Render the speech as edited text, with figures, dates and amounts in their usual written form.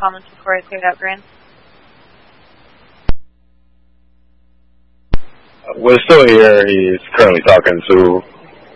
comments before I cleared out Green? We're still here. He's currently talking to